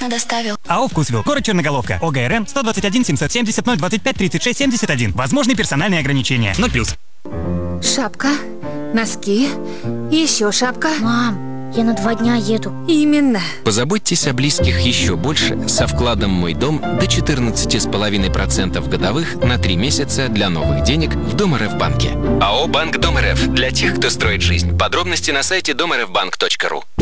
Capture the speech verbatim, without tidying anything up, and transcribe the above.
Бесплатно доставил. АО «Вкусвилл». Город Черноголовка. ОГРН сто двадцать один семьсот семьдесят ноль двадцать пять тридцать шесть семьдесят один. Возможны персональные ограничения. ноль плюс. Шапка, носки, еще шапка. Мам, я на два дня еду. Именно. Позаботьтесь о близких еще больше со вкладом «Мой дом» до четырнадцати с половиной процентов годовых на три месяца для новых денег в Дом.РФ банке. АО «Банк Дом.РФ» для тех, кто строит жизнь. Подробности на сайте дом эр эф банк точка ру.